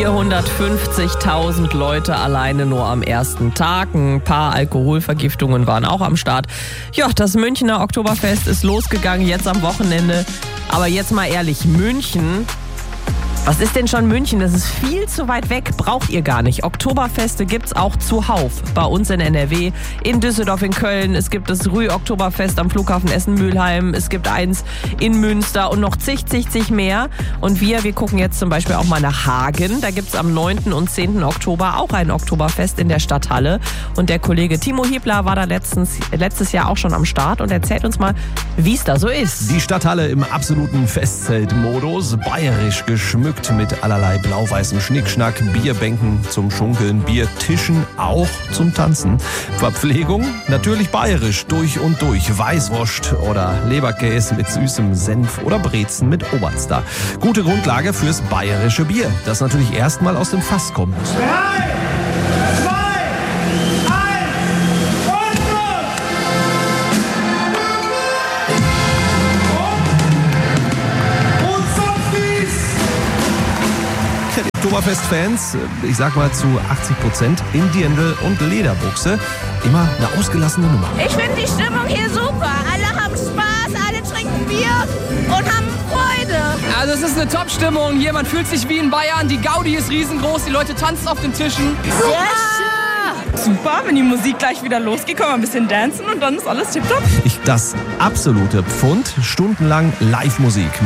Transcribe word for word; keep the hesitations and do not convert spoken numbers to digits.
vierhundertfünfzigtausend Leute alleine nur am ersten Tag. Ein paar Alkoholvergiftungen waren auch am Start. Ja, das Münchner Oktoberfest ist losgegangen, jetzt am Wochenende. Aber jetzt mal ehrlich, München... Was ist denn schon München? Das ist viel zu weit weg, braucht ihr gar nicht. Oktoberfeste gibt's auch zuhauf. Bei uns in N R W, in Düsseldorf, in Köln. Es gibt das Rüh-Oktoberfest am Flughafen Essen-Mülheim. Es gibt eins in Münster und noch zig, zig, zig mehr. Und wir, wir gucken jetzt zum Beispiel auch mal nach Hagen. Da gibt's am neunten und zehnten Oktober auch ein Oktoberfest in der Stadthalle. Und der Kollege Timo Hiebler war da letztens, letztes Jahr auch schon am Start und erzählt uns mal, wie es da so ist. Die Stadthalle im absoluten Festzeltmodus, bayerisch geschmückt mit allerlei blau-weißem Schnickschnack, Bierbänken zum Schunkeln, Biertischen auch zum Tanzen. Verpflegung natürlich bayerisch, durch und durch. Weißwurst oder Leberkäse mit süßem Senf oder Brezen mit Oberster. Gute Grundlage fürs bayerische Bier, das natürlich erstmal aus dem Fass kommt. Drei, zwei, eins und los! Und Softies! Oktoberfest-Fans, ich sag mal zu achtzig Prozent in Dirndl und Lederbuchse. Immer eine ausgelassene Nummer. Ich finde die Stimmung hier super. Alle haben Spaß, alle trinken Bier und haben Freude. Also es ist eine Top-Stimmung hier, man fühlt sich wie in Bayern, die Gaudi ist riesengroß, die Leute tanzen auf den Tischen. Super! Super, wenn die Musik gleich wieder losgeht, können wir ein bisschen dancen und dann ist alles tipptopp. Ich, das absolute Pfund, stundenlang Live-Musik.